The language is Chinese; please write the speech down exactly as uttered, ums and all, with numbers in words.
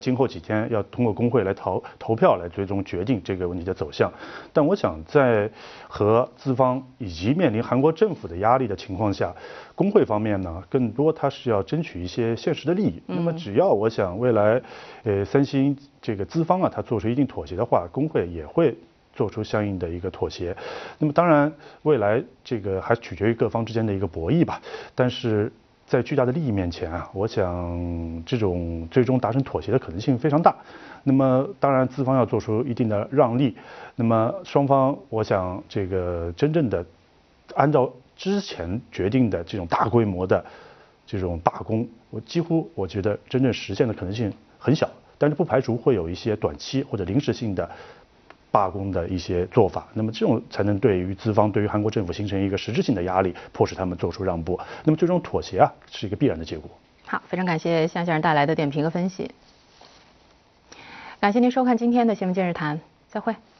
今后几天要通过工会来投投票来最终决定这个问题的走向，但我想在和资方以及面临韩国政府的压力的情况下，工会方面呢，更多它是要争取一些现实的利益。嗯、那么只要我想未来，呃，三星这个资方啊，它做出一定妥协的话，工会也会做出相应的一个妥协。那么当然，未来这个还取决于各方之间的一个博弈吧，但是。在巨大的利益面前啊，我想这种最终达成妥协的可能性非常大。那么当然资方要做出一定的让利，那么双方我想这个真正的按照之前决定的这种大规模的这种罢工，我几乎我觉得真正实现的可能性很小，但是不排除会有一些短期或者临时性的罢工的一些做法，那么这种才能对于资方、对于韩国政府形成一个实质性的压力，迫使他们做出让步。那么最终妥协啊，是一个必然的结果。 好，非常感谢向先生带来的点评和分析。感谢您收看今天的新闻今日谈，再会。